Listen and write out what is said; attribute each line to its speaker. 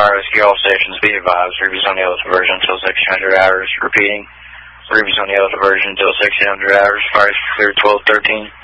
Speaker 1: fire rescue, all stations be advised. Reviews on yellow diversion until 1600 hours. Repeating. Reviews on yellow diversion until 1600 hours. Fire is clear 1213.